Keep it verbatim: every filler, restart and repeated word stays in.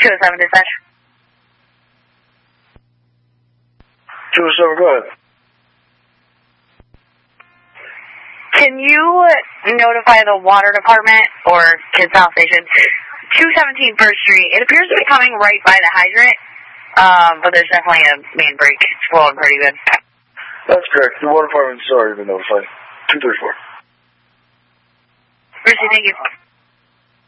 two oh seven dispatch. two oh seven, go ahead. Can you notify the water department or Kid South Station? two seventeen First Street. It appears to be coming right by the hydrant, um, but there's definitely a main break. It's flowing pretty good. That's correct. The water department's already been notified. two thirty-four. Mercy, thank you.